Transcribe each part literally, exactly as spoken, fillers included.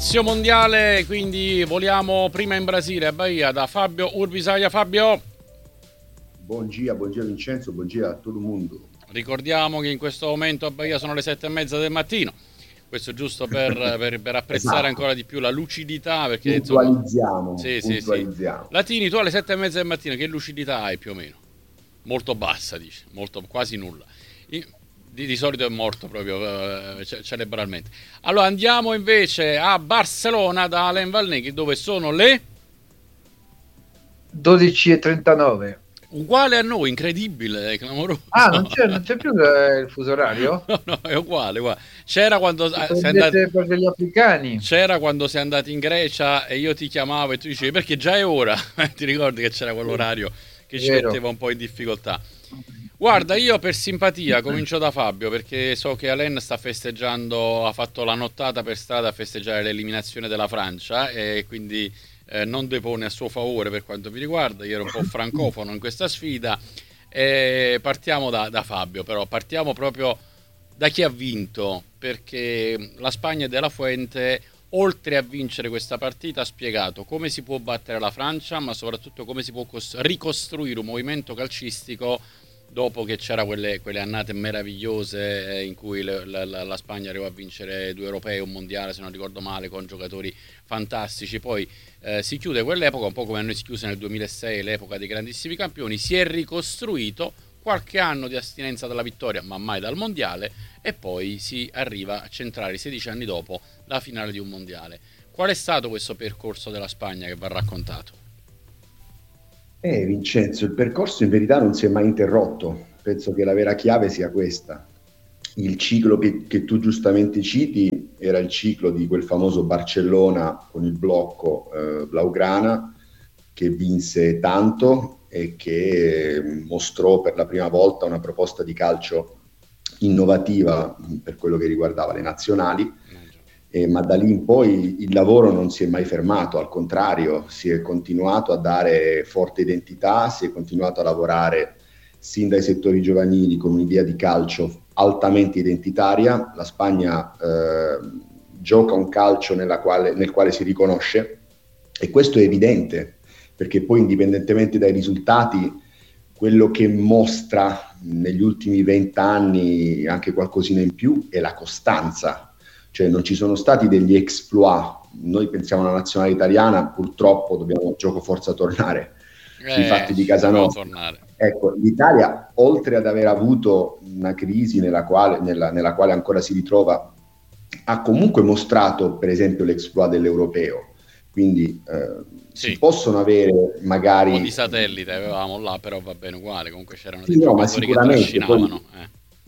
Inizio mondiale, quindi voliamo prima in Brasile, a Bahia, da Fabio Urbisaia. Fabio, Buongiorno, buongiorno Vincenzo, buongiorno a tutto il mondo. ricordiamo che in questo momento a Bahia sono le sette e mezza del mattino. Questo giusto per, per, per apprezzare Esatto, ancora di più la lucidità, perché insomma, puntualizziamo, sì, sì, sì. puntualizziamo. Latini, tu alle sette e mezza del mattino che lucidità hai più o meno? Molto bassa, dici, molto, quasi nulla. I- Di, di solito è morto proprio eh, ce- cerebralmente. Allora andiamo invece a Barcellona da Alen Valneghi, dove sono le dodici e trentanove. uguale a noi, incredibile, è Ah, clamoroso. non c'è, non c'è più eh, il fuso orario? No, no, è uguale, uguale. C'era quando Ci eh, sei andato, prendete per degli africani? c'era quando sei andato in Grecia e io ti chiamavo e tu dicevi perché già è ora. Ti ricordi che c'era quell'orario che È ci vero. metteva un po' in difficoltà? Guarda, io per simpatia comincio da Fabio perché so che Alain sta festeggiando, ha fatto la nottata per strada a festeggiare l'eliminazione della Francia e quindi eh, non depone a suo favore per quanto mi riguarda. Io ero un po' francofono in questa sfida. E partiamo da, da Fabio, però partiamo proprio da chi ha vinto, perché la Spagna della Fuente, oltre a vincere questa partita, ha spiegato come si può battere la Francia, ma soprattutto come si può cos- ricostruire un movimento calcistico dopo che c'era quelle, quelle annate meravigliose eh, in cui le- la, la- la Spagna arrivò a vincere due europei, un mondiale se non ricordo male, con giocatori fantastici. Poi eh, si chiude quell'epoca, un po' come a noi si chiuse nel duemilasei l'epoca dei grandissimi campioni, si è ricostruito qualche anno di astinenza dalla vittoria, ma mai dal mondiale, e poi si arriva a centrare sedici anni dopo la finale di un mondiale. Qual è stato questo percorso della Spagna che va raccontato? Eh, Vincenzo, il percorso in verità non si è mai interrotto. Penso che la vera chiave sia questa. Il ciclo che, che tu giustamente citi era il ciclo di quel famoso Barcellona con il blocco eh, Blaugrana che vinse tanto e che eh, mostrò per la prima volta una proposta di calcio innovativa mh, per quello che riguardava le nazionali. Eh, ma da lì in poi il lavoro non si è mai fermato, al contrario, si è continuato a dare forte identità, si è continuato a lavorare sin dai settori giovanili con un'idea di calcio altamente identitaria. La Spagna eh, gioca un calcio nella quale, nel quale si riconosce e questo è evidente perché poi indipendentemente dai risultati quello che mostra negli ultimi vent'anni anche qualcosina in più è la costanza, cioè non ci sono stati degli exploit. Noi pensiamo alla nazionale italiana, purtroppo dobbiamo gioco forza tornare sui Eh, fatti di ci casa dobbiamo nostra. tornare. Ecco, l'Italia, oltre ad aver avuto una crisi nella quale, nella, nella quale ancora si ritrova, ha comunque mostrato, per esempio, l'exploit dell'europeo. Quindi eh, si Sì, possono avere un po' di magari... satellite avevamo là, però va bene uguale, comunque c'erano dei Sì, no, ma giocatori che sicuramente trascinavano. poi Eh.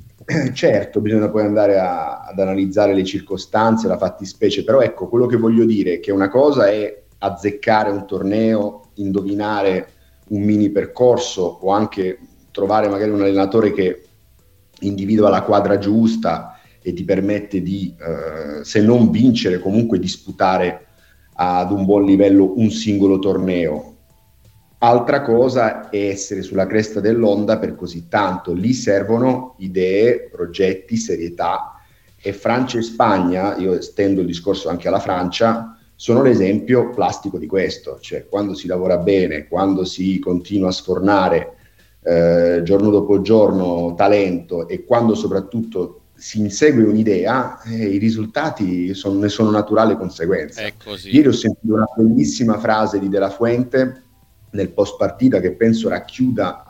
certo, bisogna poi andare a- ad analizzare le circostanze, la fattispecie, però ecco, quello che voglio dire è che una cosa è azzeccare un torneo, indovinare un mini percorso o anche trovare magari un allenatore che individua la quadra giusta e ti permette di, eh, se non vincere, comunque disputare ad un buon livello un singolo torneo. Altra cosa è essere sulla cresta dell'onda per così tanto. Lì servono idee, progetti, serietà e Francia e Spagna, io estendo il discorso anche alla Francia, sono l'esempio plastico di questo, cioè quando si lavora bene, quando si continua a sfornare eh, giorno dopo giorno talento e quando soprattutto si insegue un'idea, eh, i risultati son, ne sono naturale conseguenza. È così. Ieri ho sentito una bellissima frase di De La Fuente nel post partita che penso racchiuda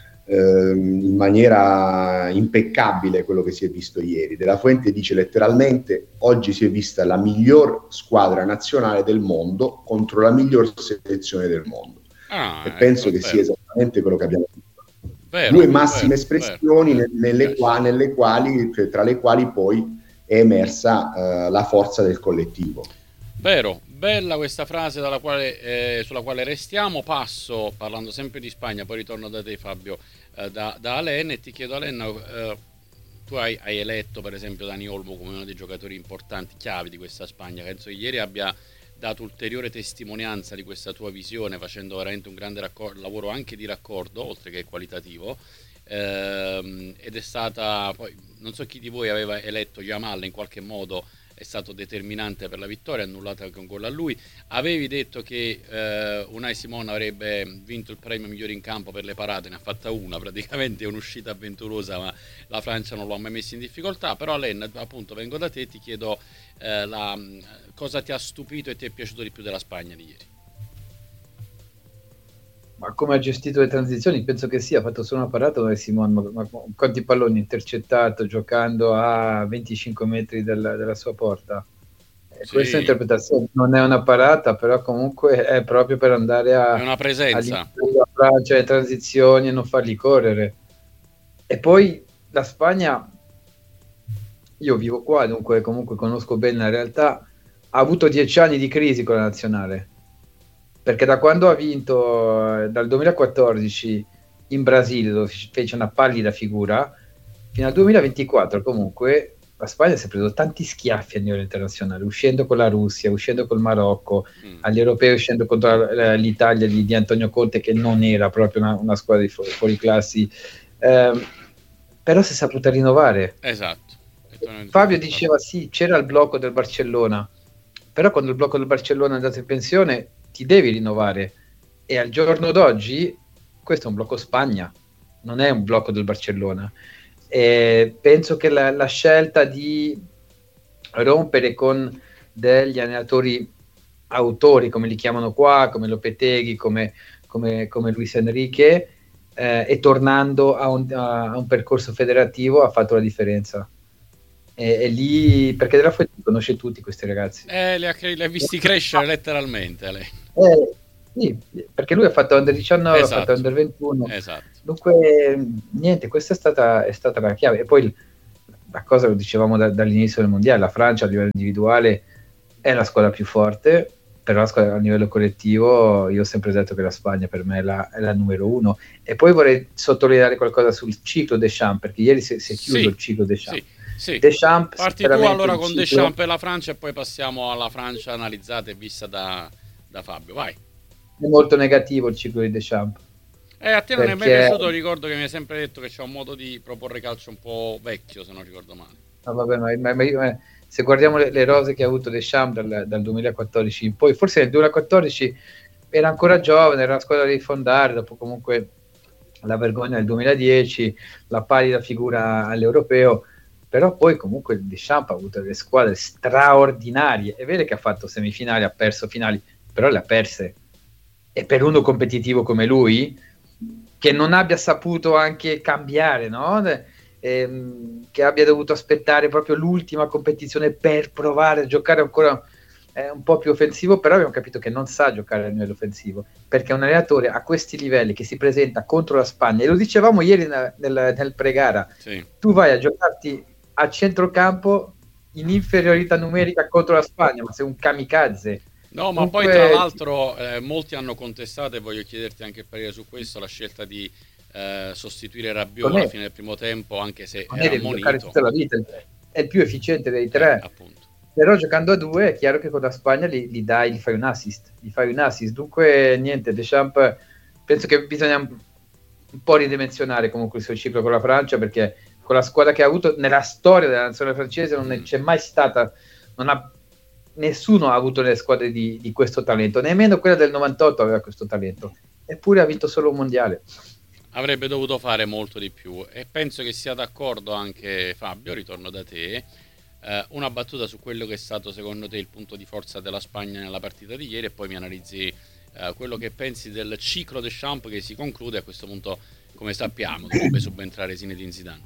ehm, in maniera impeccabile quello che si è visto ieri. De La Fuente dice letteralmente: oggi si è vista la miglior squadra nazionale del mondo contro la miglior selezione del mondo, e Ah, ecco, penso è che sia vero, esattamente quello che abbiamo visto. vero, Due massime vero, vero, espressioni vero, ne- mi nelle, piace. qua- nelle quali, cioè, tra le quali poi è emersa eh, la forza del collettivo. Vero, bella questa frase dalla quale, eh, sulla quale restiamo. Passo, parlando sempre di Spagna, poi ritorno da te Fabio, eh, da, da Alen, e ti chiedo Alen, eh, tu hai, hai eletto per esempio Dani Olmo come uno dei giocatori importanti, chiavi di questa Spagna. Penso che ieri abbia dato ulteriore testimonianza di questa tua visione, facendo veramente un grande raccor- lavoro anche di raccordo, oltre che qualitativo. Ehm, ed è stata poi, non so chi di voi aveva eletto Jamal in qualche modo è stato determinante per la vittoria, annullata con gol a lui. Avevi detto che eh, Unai Simon avrebbe vinto il premio migliore in campo per le parate, ne ha fatta una, praticamente è un'uscita avventurosa, ma la Francia non lo ha mai messo in difficoltà. Però Alain, appunto, vengo da te, ti chiedo eh, la, cosa ti ha stupito e ti è piaciuto di più della Spagna di ieri? Ma come ha gestito le transizioni? Penso che sia, ha fatto solo una parata dove Simon, ma, ma quanti palloni intercettato giocando a venticinque metri della, della sua porta. Sì. Questa interpretazione non è una parata, però comunque è proprio per andare a... È una presenza. La Francia, le transizioni e non farli correre. E poi la Spagna, io vivo qua, dunque comunque conosco bene la realtà, ha avuto dieci anni di crisi con la nazionale. Perché da quando ha vinto, dal duemilaquattordici in Brasile, dove fece una pallida figura, fino al duemilaventiquattro comunque la Spagna si è preso tanti schiaffi a livello internazionale, uscendo con la Russia, uscendo col Marocco, mm. agli europei uscendo contro l'Italia di, di Antonio Conte, che non era proprio una, una squadra di fu- fuori classi, eh, però si è saputa rinnovare. Esatto. Fabio diceva sì, c'era il blocco del Barcellona, però quando il blocco del Barcellona è andato in pensione ti devi rinnovare, e al giorno d'oggi questo è un blocco Spagna, non è un blocco del Barcellona. E penso che la, la scelta di rompere con degli allenatori autori, come li chiamano qua, come Lopetegui, come, come, come Luis Enrique, eh, e tornando a un, a un percorso federativo ha fatto la differenza. E, e lì, perché della Fuente conosce tutti questi ragazzi, eh, li ha, li ha visti crescere letteralmente lei. Eh, sì, perché lui ha fatto under diciannove, esatto. Ha fatto under ventuno, esatto. Dunque niente, questa è stata, è stata la chiave. E poi la cosa lo dicevamo da, dall'inizio del mondiale, la Francia a livello individuale è la squadra più forte, però la squadra a livello collettivo io ho sempre detto che la Spagna per me è la, è la numero uno. E poi vorrei sottolineare qualcosa sul ciclo Deschamps, perché ieri si, si è chiuso sì, il ciclo Deschamps. sì. Sì. Deschamps, parti tu allora con ciclo... Deschamps e la Francia, e poi passiamo alla Francia analizzata e vista da, da Fabio. Vai. È molto negativo il ciclo di Deschamps. Eh, a te non perché... è mai piaciuto? Ricordo che mi hai sempre detto che c'è un modo di proporre calcio un po' vecchio, se non ricordo male. No, vabbè, ma, ma, ma, ma se guardiamo le, le rose che ha avuto Deschamps dal, dal duemilaquattordici in poi, forse nel duemilaquattordici era ancora giovane, era una squadra da rifondare, dopo comunque la vergogna del duemiladieci, la pallida figura all'europeo, però poi comunque Deschamps ha avuto delle squadre straordinarie. È vero che ha fatto semifinali, ha perso finali, però le ha perse. E per uno competitivo come lui, che non abbia saputo anche cambiare, no? Ehm, che abbia dovuto aspettare proprio l'ultima competizione per provare a giocare ancora eh, un po' più offensivo, però abbiamo capito che non sa giocare a livello offensivo, perché un allenatore a questi livelli che si presenta contro la Spagna, e lo dicevamo ieri nel, nel, nel pre-gara, sì. Tu vai a giocarti a centrocampo in inferiorità numerica contro la Spagna, ma sei un kamikaze. No, ma Dunque... poi tra l'altro eh, molti hanno contestato, e voglio chiederti anche il parere su questo, la scelta di eh, sostituire Rabiot alla fine del primo tempo, anche se non era è ammonito. Tutta la vita, è il più efficiente dei tre. Eh, appunto. Però giocando a due è chiaro che con la Spagna gli, gli dai, gli fai un assist, gli fai un assist. Dunque niente, Deschamps penso che bisogna un po' ridimensionare comunque il suo ciclo con la Francia, perché con la squadra che ha avuto nella storia della nazionale francese non mm. c'è mai stata, non ha nessuno ha avuto le squadre di, di questo talento, nemmeno quella del novantotto aveva questo talento, eppure ha vinto solo un mondiale. Avrebbe dovuto fare molto di più, e penso che sia d'accordo anche Fabio. Ritorno da te, eh, una battuta su quello che è stato secondo te il punto di forza della Spagna nella partita di ieri, e poi mi analizzi eh, quello che pensi del ciclo Deschamps che si conclude a questo punto, come sappiamo dovrebbe subentrare Zinedine Zidane.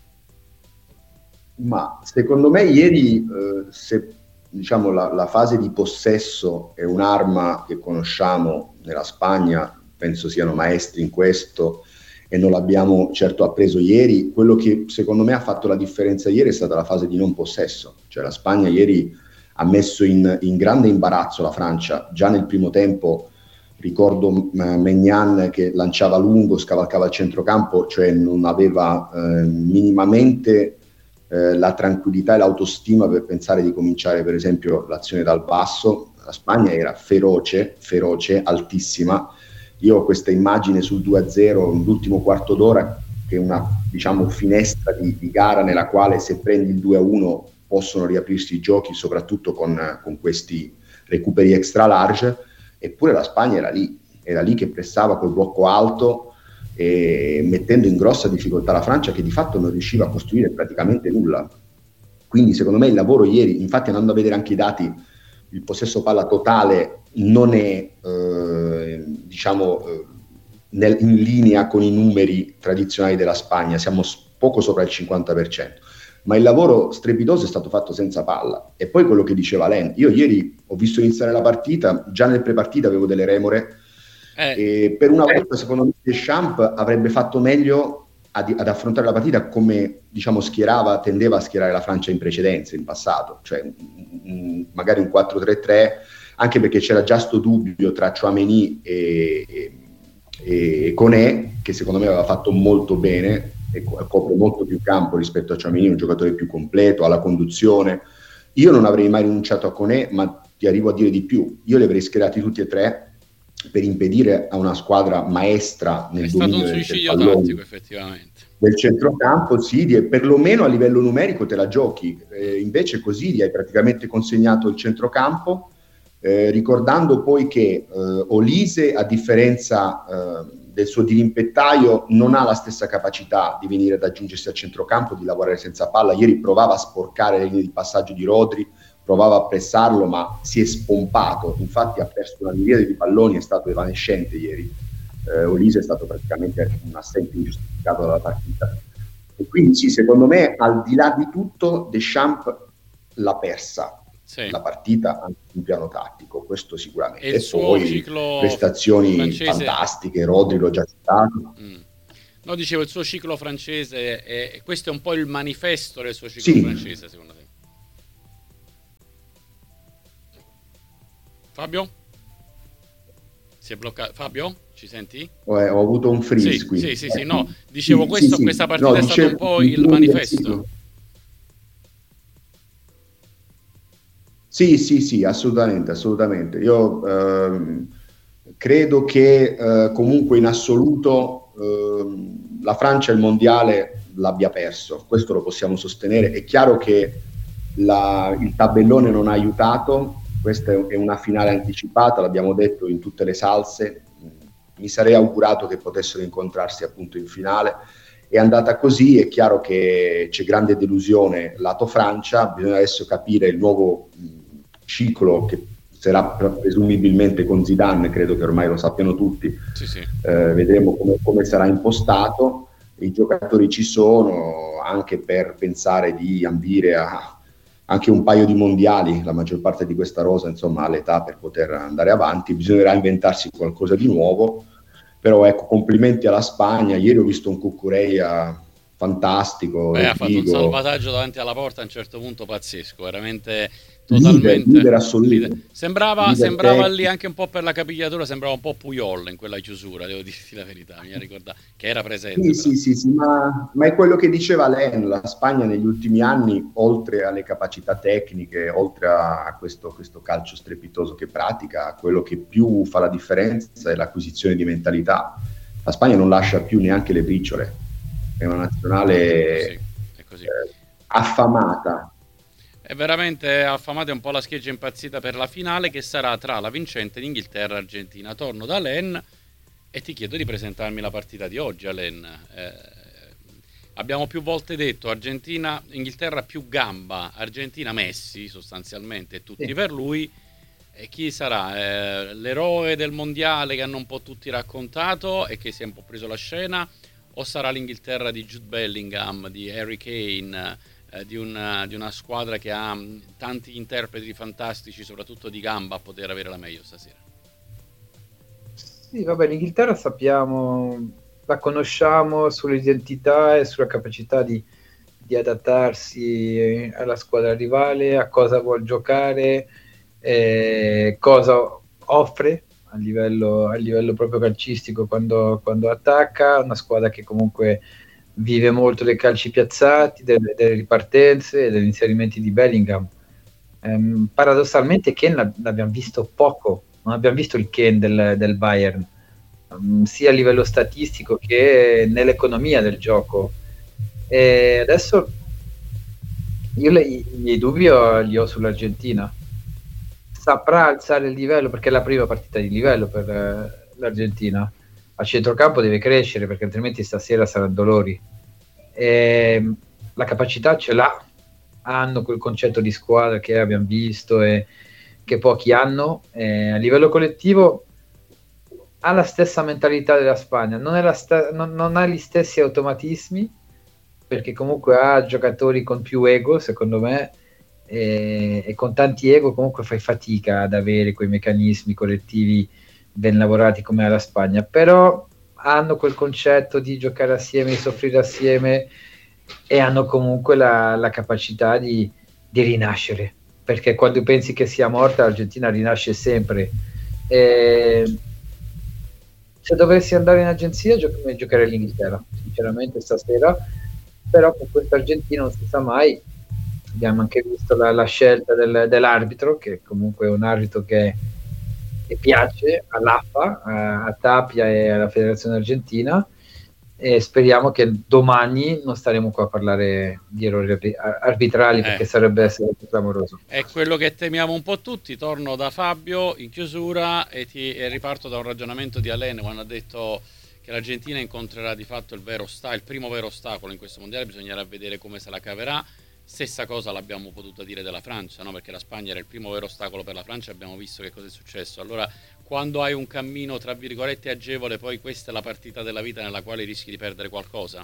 Ma secondo me ieri eh, se diciamo la, la fase di possesso è un'arma che conosciamo nella Spagna, penso siano maestri in questo e non l'abbiamo certo appreso ieri. Quello che secondo me ha fatto la differenza ieri è stata la fase di non possesso, cioè la Spagna ieri ha messo in, in grande imbarazzo la Francia già nel primo tempo. Ricordo eh, Maignan che lanciava lungo, scavalcava il centrocampo, cioè non aveva eh, minimamente Eh, la tranquillità e l'autostima per pensare di cominciare per esempio l'azione dal basso. La Spagna era feroce, feroce, altissima. Io ho questa immagine sul due a zero, l'ultimo quarto d'ora, che è una diciamo finestra di, di gara nella quale se prendi il due a uno possono riaprirsi i giochi, soprattutto con, con questi recuperi extra large, eppure la Spagna era lì, era lì che pressava col blocco alto, e mettendo in grossa difficoltà la Francia, che di fatto non riusciva a costruire praticamente nulla. Quindi secondo me il lavoro ieri, infatti andando a vedere anche i dati, il possesso palla totale non è eh, diciamo eh, nel, in linea con i numeri tradizionali della Spagna, siamo poco sopra il cinquanta per cento, ma il lavoro strepitoso è stato fatto senza palla. E poi quello che diceva Len, io ieri ho visto iniziare la partita, già nel prepartita avevo delle remore, eh. e per una volta secondo me Deschamps avrebbe fatto meglio ad, ad affrontare la partita come, diciamo, schierava, tendeva a schierare la Francia in precedenza, in passato, cioè mh, magari un quattro tre tre, anche perché c'era già sto dubbio tra Tchouaméni e, e, e Koné, che secondo me aveva fatto molto bene e co- copre molto più campo rispetto a Tchouaméni, un giocatore più completo, alla conduzione. Io non avrei mai rinunciato a Koné, ma ti arrivo a dire di più, io li avrei schierati tutti e tre per impedire a una squadra maestra nel è dominio stato un del, suicidio del pallone, tattico, effettivamente, del centrocampo, sì, di, perlomeno a livello numerico te la giochi, eh, invece così gli hai praticamente consegnato il centrocampo, eh, ricordando poi che eh, Olise, a differenza eh, del suo dirimpettaio, non ha la stessa capacità di venire ad aggiungersi al centrocampo, di lavorare senza palla. Ieri provava a sporcare le linee di passaggio di Rodri, provava a pressarlo, ma si è spompato, infatti ha perso una miriade di palloni, è stato evanescente ieri. eh, Olise è stato praticamente un assente ingiustificato dalla partita, e quindi sì, secondo me al di là di tutto Deschamps l'ha persa, sì, la partita anche sul piano tattico, questo sicuramente, e, e poi ciclo prestazioni francese fantastiche, Rodri l'ho già citato. mm. No, dicevo, il suo ciclo francese è, questo è un po' il manifesto del suo ciclo sì. francese, secondo te? Fabio? Si è bloccato? Fabio? Ci senti? Ho, ho avuto un freeze sì, qui. Sì, sì, sì, no, dicevo, sì, questo, sì, questa partita no, è dicevo, stato un po' il manifesto. Sì, sì, sì, assolutamente, assolutamente. Io ehm, credo che eh, comunque in assoluto ehm, la Francia il mondiale l'abbia perso, questo lo possiamo sostenere. È chiaro che la, il tabellone non ha aiutato, questa è una finale anticipata, l'abbiamo detto in tutte le salse, mi sarei augurato che potessero incontrarsi appunto in finale. È andata così, è chiaro che c'è grande delusione lato Francia, bisogna adesso capire il nuovo ciclo che sarà presumibilmente con Zidane, credo che ormai lo sappiano tutti, sì, sì. Eh, vedremo come, come sarà impostato. I giocatori ci sono anche per pensare di ambire a anche un paio di mondiali, la maggior parte di questa rosa insomma ha l'età per poter andare avanti, bisognerà inventarsi qualcosa di nuovo, però ecco, complimenti alla Spagna. Ieri ho visto un Cucurella fantastico. Beh, ha fatto un salvataggio davanti alla porta a un certo punto pazzesco, veramente totalmente leader, leader assoluto. Leader. Sembrava, leader sembrava lì anche un po' per la capigliatura, sembrava un po' Puyol in quella chiusura, devo dirti la verità, mi ricorda che era presente. Sì, sì, sì, sì, ma, ma è quello che diceva Len, la Spagna negli ultimi anni, oltre alle capacità tecniche, oltre a questo, questo calcio strepitoso che pratica, quello che più fa la differenza è l'acquisizione di mentalità. La Spagna non lascia più neanche le briciole, è una nazionale è così, è così. Eh, affamata. È veramente affamata, è un po' la scheggia impazzita per la finale, che sarà tra la vincente di Inghilterra e Argentina. Torno da Len e ti chiedo di presentarmi la partita di oggi, Len. Eh, abbiamo più volte detto Argentina, Inghilterra più gamba, Argentina Messi sostanzialmente, tutti sì. per lui. E chi sarà? Eh, l'eroe del mondiale che hanno un po' tutti raccontato e che si è un po' preso la scena, o sarà l'Inghilterra di Jude Bellingham, di Harry Kane, eh, di, una, di una squadra che ha mh, tanti interpreti fantastici, soprattutto di gamba, a poter avere la meglio stasera? Sì, vabbè, l'Inghilterra sappiamo, la conosciamo sull'identità e sulla capacità di, di adattarsi alla squadra rivale, a cosa vuol giocare, eh, cosa offre a livello, a livello proprio calcistico quando, quando attacca. Una squadra che comunque vive molto dei calci piazzati, delle, delle ripartenze e degli inserimenti di Bellingham. Ehm, paradossalmente Kane l'abbiamo visto poco, non abbiamo visto il Kane del, del Bayern, um, sia a livello statistico che nell'economia del gioco. E adesso Io le, i miei dubbi ho, li ho sull'Argentina. Saprà alzare il livello, perché è la prima partita di livello per eh, l'Argentina. A centrocampo deve crescere, perché altrimenti stasera saranno dolori. E, la capacità ce l'ha, hanno quel concetto di squadra che abbiamo visto e che pochi hanno. E a livello collettivo ha la stessa mentalità della Spagna, non, è la sta- non, non ha gli stessi automatismi, perché comunque ha giocatori con più ego, secondo me, e, e con tanti ego comunque fai fatica ad avere quei meccanismi collettivi ben lavorati come ha la Spagna, però hanno quel concetto di giocare assieme, di soffrire assieme, e hanno comunque la, la capacità di, di rinascere, perché quando pensi che sia morta l'Argentina rinasce sempre. E se dovessi andare in agenzia gio- giocherei l'Inghilterra sinceramente stasera, però con questo Argentina non si sa mai. Abbiamo anche visto la, la scelta del, dell'arbitro, che comunque è un arbitro che, che piace all'A F A, a, a Tapia e alla Federazione Argentina, e speriamo che domani non staremo qua a parlare di errori arbi- arbitrali, perché Eh. sarebbe essere clamoroso. È quello che temiamo un po' tutti. Torno da Fabio in chiusura e, ti, e riparto da un ragionamento di Alain quando ha detto che l'Argentina incontrerà di fatto il vero sta, il primo vero ostacolo in questo mondiale. Bisognerà vedere come se la caverà. Stessa cosa l'abbiamo potuta dire della Francia, no? Perché la Spagna era il primo vero ostacolo per la Francia e abbiamo visto che cosa è successo. Allora, quando hai un cammino tra virgolette agevole, poi questa è la partita della vita nella quale rischi di perdere qualcosa.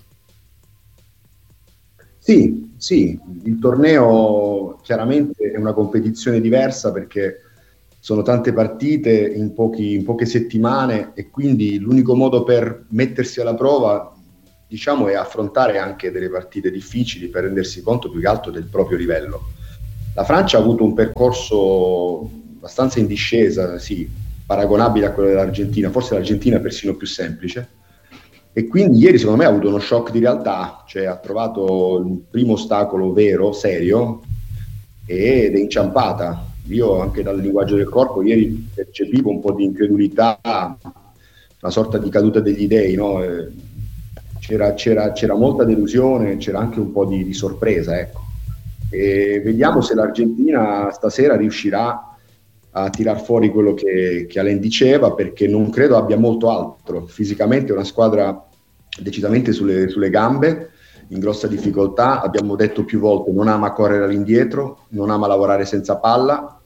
Sì, sì, il torneo chiaramente è una competizione diversa perché sono tante partite in, pochi, in poche settimane, e quindi l'unico modo per mettersi alla prova, diciamo, è affrontare anche delle partite difficili per rendersi conto più che altro del proprio livello. La Francia ha avuto un percorso abbastanza in discesa, sì, paragonabile a quello dell'Argentina, forse l'Argentina è persino più semplice. E quindi ieri secondo me ha avuto uno shock di realtà, cioè ha trovato il primo ostacolo vero, serio, ed è inciampata. Io anche dal linguaggio del corpo ieri percepivo un po' di incredulità, una sorta di caduta degli dei, no? Eh, c'era, c'era, c'era molta delusione, c'era anche un po' di, di sorpresa, ecco. E vediamo se l'Argentina stasera riuscirà a tirar fuori quello che, che Alain diceva, perché non credo abbia molto altro. Fisicamente è una squadra decisamente sulle, sulle gambe, in grossa difficoltà, abbiamo detto più volte, non ama correre all'indietro, non ama lavorare senza palla,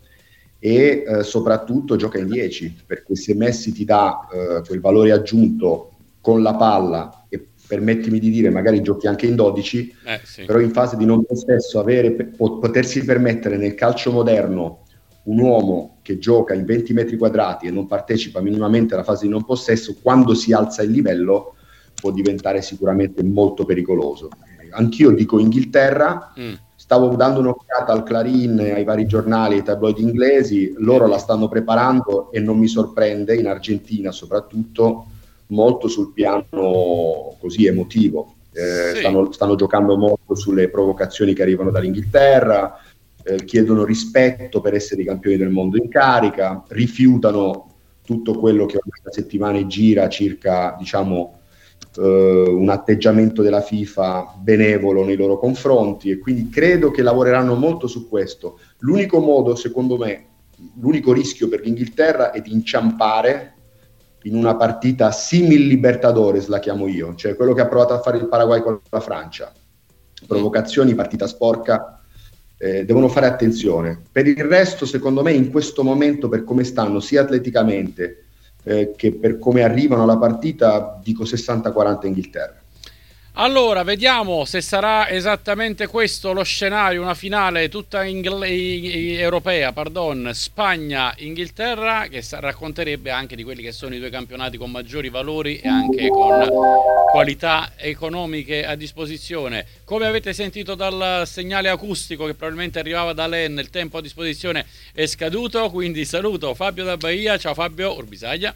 e eh, soprattutto gioca in dieci, perché se Messi ti dà eh, quel valore aggiunto con la palla, e permettimi di dire magari giochi anche in dodici, Eh, sì. però in fase di non possesso avere, potersi permettere nel calcio moderno un uomo che gioca in venti metri quadrati e non partecipa minimamente alla fase di non possesso, quando si alza il livello può diventare sicuramente molto pericoloso. Anch'io dico Inghilterra, mm. stavo dando un'occhiata al Clarín, ai vari giornali, ai tabloidi inglesi, loro la stanno preparando e non mi sorprende, in Argentina soprattutto, molto sul piano così emotivo. Eh, sì. stanno, stanno giocando molto sulle provocazioni che arrivano dall'Inghilterra, eh, chiedono rispetto per essere i campioni del mondo in carica, rifiutano tutto quello che ormai da settimane gira circa, diciamo, Uh, un atteggiamento della FIFA benevolo nei loro confronti, e quindi credo che lavoreranno molto su questo. L'unico modo, secondo me, l'unico rischio per l'Inghilterra è di inciampare in una partita simil Libertadores, la chiamo io, cioè quello che ha provato a fare il Paraguay con la Francia, provocazioni, partita sporca, eh, devono fare attenzione. Per il resto, secondo me, in questo momento, per come stanno sia atleticamente Eh, che per come arrivano alla partita, dico sessanta quaranta Inghilterra. Allora, vediamo se sarà esattamente questo lo scenario, una finale tutta ingl- europea, pardon, Spagna-Inghilterra, che sa- racconterebbe anche di quelli che sono i due campionati con maggiori valori e anche con qualità economiche a disposizione. Come avete sentito dal segnale acustico che probabilmente arrivava da Len, il tempo a disposizione è scaduto, quindi saluto Fabio da Bahia. Ciao Fabio Urbisaglia.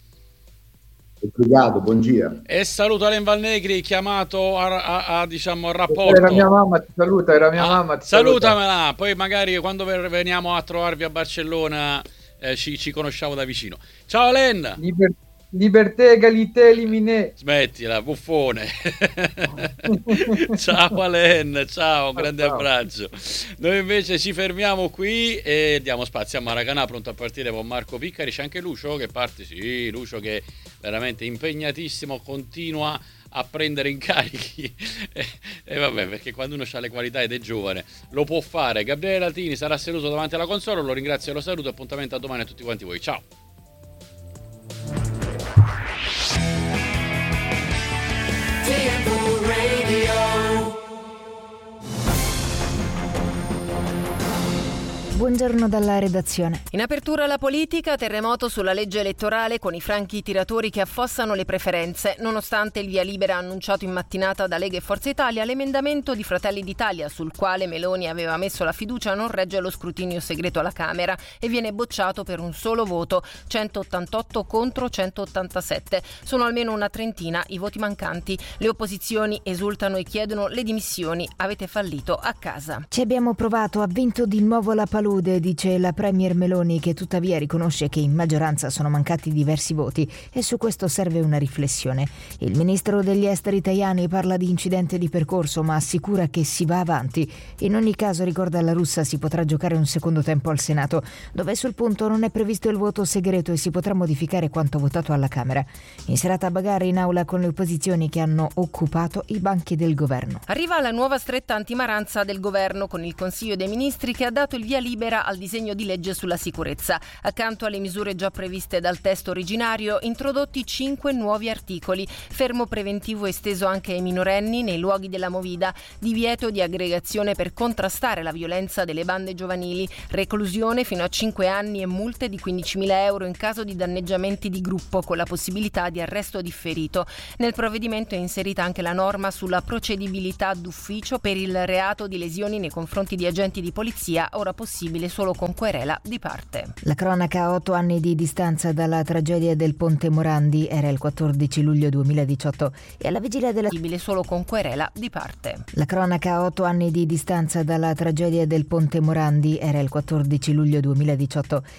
Obrigado, buon giro. E saluto Alain Valnegri, chiamato a, a, a diciamo a rapporto. Era mia mamma, ti saluta, era mia ah, mamma, ti salutamela, saluta. poi magari quando veniamo a trovarvi a Barcellona eh, ci, ci conosciamo da vicino. Ciao Alain. Liber- Liberté, égalité, éliminé. Smettila, buffone. Ciao Alain, ciao, un grande Ciao. abbraccio. Noi invece ci fermiamo qui e diamo spazio a Maracanã, pronto a partire con Marco Piccari. C'è anche Lucio che parte, sì, Lucio che è veramente impegnatissimo, continua a prendere incarichi e, e vabbè, perché quando uno ha le qualità ed è giovane lo può fare. Gabriele Latini sarà seduto davanti alla console, lo ringrazio e lo saluto, appuntamento a domani a tutti quanti voi, ciao. Buongiorno dalla redazione. In apertura la politica, terremoto sulla legge elettorale con i franchi tiratori che affossano le preferenze. Nonostante il via libera annunciato in mattinata da Lega e Forza Italia, l'emendamento di Fratelli d'Italia sul quale Meloni aveva messo la fiducia non regge lo scrutinio segreto alla Camera e viene bocciato per un solo voto, centottantotto contro centottantasette. Sono almeno una trentina i voti mancanti. Le opposizioni esultano e chiedono le dimissioni. Avete fallito a casa. Ci abbiamo provato, ha vinto di nuovo la palude, dice la premier Meloni, che tuttavia riconosce che in maggioranza sono mancati diversi voti e su questo serve una riflessione. Il ministro degli esteri Tajani parla di incidente di percorso ma assicura che si va avanti. In ogni caso, ricorda la russa, si potrà giocare un secondo tempo al Senato, dove sul punto non è previsto il voto segreto e si potrà modificare quanto votato alla Camera. In serata a bagare in aula con le opposizioni che hanno occupato i banchi del governo. Arriva la nuova stretta antimaranza del governo con il Consiglio dei Ministri che ha dato il via libera al disegno di legge sulla sicurezza. Accanto alle misure già previste dal testo originario, introdotti cinque nuovi articoli: fermo preventivo esteso anche ai minorenni nei luoghi della movida, divieto di aggregazione per contrastare la violenza delle bande giovanili, reclusione fino a cinque anni e multe di quindicimila euro in caso di danneggiamenti di gruppo con la possibilità di arresto differito. Nel provvedimento è inserita anche la norma sulla procedibilità d'ufficio per il reato di lesioni nei confronti di agenti di polizia, ora possibile solo con querela di parte. La cronaca a otto anni di distanza dalla tragedia del Ponte Morandi, era il quattordici luglio duemiladiciotto e alla vigilia della Possibile solo con querela di parte. La cronaca a otto anni di distanza dalla tragedia del Ponte Morandi, era il quattordici luglio duemiladiciotto